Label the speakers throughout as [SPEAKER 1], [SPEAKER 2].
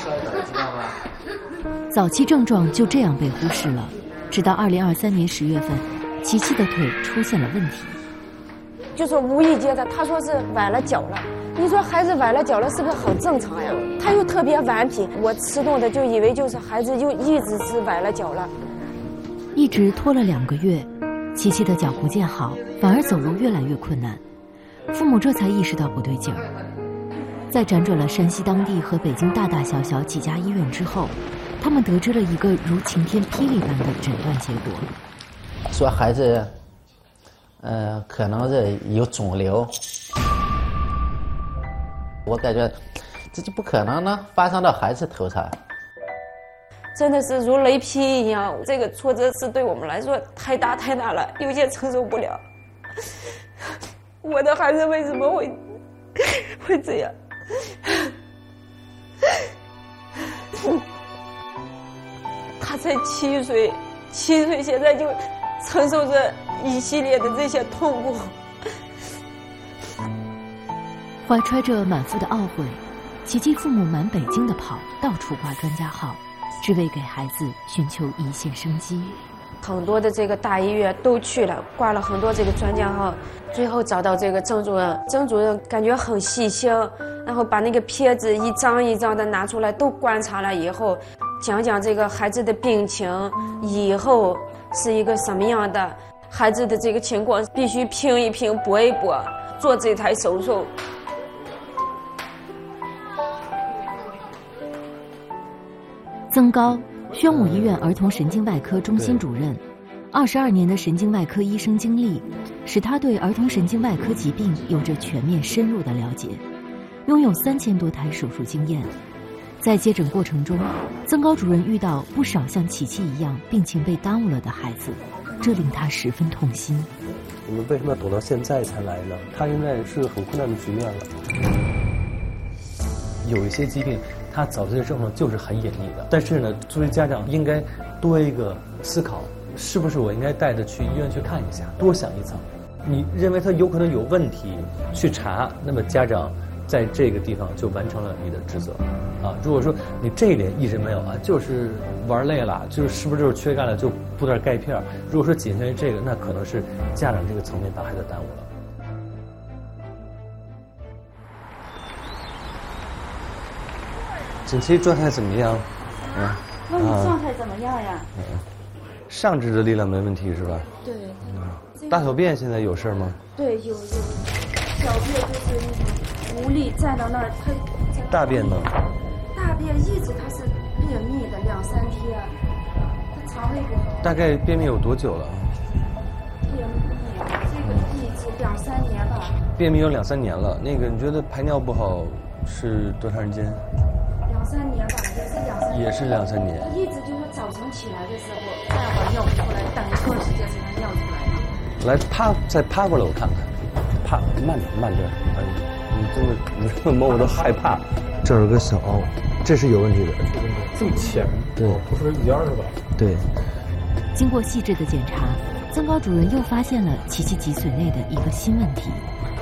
[SPEAKER 1] 早期症状就这样被忽视了，直到2023年10月份，琪琪的腿出现了问题。
[SPEAKER 2] 就说无意间的，他说是崴了脚了。你说孩子崴了脚了，是不是很正常呀？他又特别顽皮，我吃动的就以为就是孩子又一直是崴了脚了。
[SPEAKER 1] 一直拖了2个月，琪琪的脚不见好，反而走路越来越困难。父母这才意识到不对劲儿。在辗转了山西当地和北京大大小小几家医院之后，他们得知了一个如晴天霹雳般的诊断结果，
[SPEAKER 3] 说孩子，可能是有肿瘤。我感觉这就不可能呢，发生到孩子头上。
[SPEAKER 2] 真的是如雷劈一样，这个挫折是对我们来说太大了，有些承受不了。我的孩子为什么会这样？他才7岁，7岁现在就承受着一系列的这些痛苦。
[SPEAKER 1] 怀揣着满腹的懊悔，琪琪父母满北京的跑，到处挂专家号，只为给孩子寻求一线生机。
[SPEAKER 2] 很多的这个大医院都去了，挂了很多这个专家号，最后找到这个曾主任。曾主任感觉很细心，然后把那个片子一张一张的拿出来，都观察了以后，讲这个孩子的病情，以后是一个什么样的孩子的这个情况，必须拼一拼，搏一搏，做这台手术。
[SPEAKER 1] 曾高，宣武医院儿童神经外科中心主任，22年的神经外科医生经历，使他对儿童神经外科疾病有着全面深入的了解，拥有3000多台手术经验。在接诊过程中，曾高主任遇到不少像琪琪一样病情被耽误了的孩子，这令他十分痛心。
[SPEAKER 4] 我们为什么要等到现在才来呢？他现在是个很困难的局面了。
[SPEAKER 5] 有一些疾病，它早期的症状就是很隐匿的，但是呢，作为家长应该多一个思考，是不是我应该带着去医院去看一下，多想一层。你认为他有可能有问题，去查，那么家长在这个地方就完成了你的职责。如果说你这一点一直没有就是玩累了，是不是就是缺钙了，就补点钙片。如果说仅限于这个，那可能是家长这个层面把孩子耽误了。
[SPEAKER 4] 近期状态怎么样？
[SPEAKER 6] 那你状态怎么样呀？
[SPEAKER 4] 上肢的力量没问题是吧？
[SPEAKER 6] 对。
[SPEAKER 4] 大小便现在有事吗？
[SPEAKER 6] 对，有。小便就是那种无力站到那儿，他。
[SPEAKER 4] 大便呢？
[SPEAKER 6] 大便一直他是便秘的2、3天，他肠胃不好。
[SPEAKER 4] 大概便秘有多久了？
[SPEAKER 6] 便秘这个一直2、3年吧。
[SPEAKER 4] 便秘有2、3年了，那个你觉得排尿不好是多长时间
[SPEAKER 6] ？2、3年吧，
[SPEAKER 4] 也是2、3年。
[SPEAKER 6] 他一直就是早晨起来的时候，待会儿尿不出来，等一段时间才能尿出来呢。
[SPEAKER 4] 来再趴过来我看看，趴慢点。你这么摸我都害怕。这儿有个小凹，这是有问题的。
[SPEAKER 7] 这么浅？
[SPEAKER 4] 对，
[SPEAKER 7] 不是一样是吧？
[SPEAKER 4] 对。
[SPEAKER 1] 经过细致的检查，曾高主任又发现了琪琪脊髓内的一个新问题。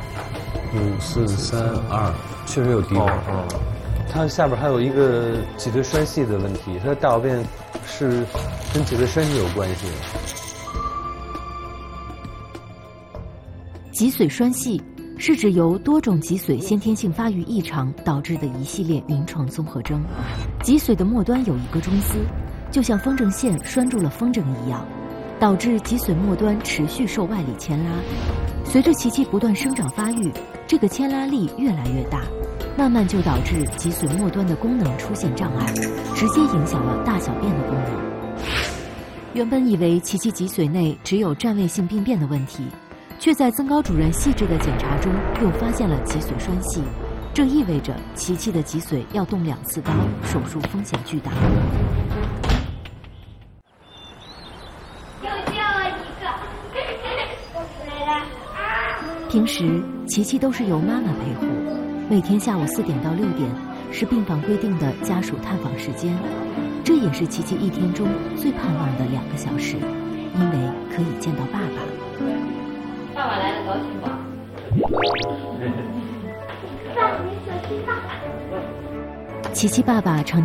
[SPEAKER 4] 5、4、3、2，确实有低位。他下边还有一个脊髓栓系的问题，他的大小便是跟脊髓栓系有关系的。
[SPEAKER 1] 脊髓栓系是指由多种脊髓先天性发育异常导致的一系列临床综合征。脊髓的末端有一个中丝，就像风筝线拴住了风筝一样，导致脊髓末端持续受外力牵拉。随着琪琪不断生长发育，这个牵拉力越来越大，慢慢就导致脊髓末端的功能出现障碍，直接影响了大小便的功能。原本以为琪琪脊髓内只有占位性病变的问题，却在曾高主任细致的检查中又发现了脊髓栓系，这意味着琪琪的脊髓要动2次刀，手术风险巨大。平时琪琪都是由妈妈陪护，每天下午4点到6点是病房规定的家属探访时间，这也是琪琪一天中最盼望的2个小时，因为可以见到爸爸。
[SPEAKER 8] 爸爸来了，高兴吗？
[SPEAKER 1] 琪琪爸爸常